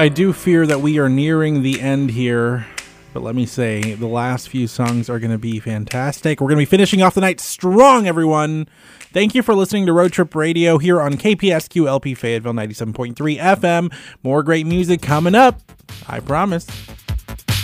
I do fear that we are nearing the end here, but let me say, the last few songs are going to be fantastic. We're going to be finishing off the night strong, everyone. Thank you for listening to Road Trip Radio here on KPSQ LP Fayetteville 97.3 FM. More great music coming up, I promise.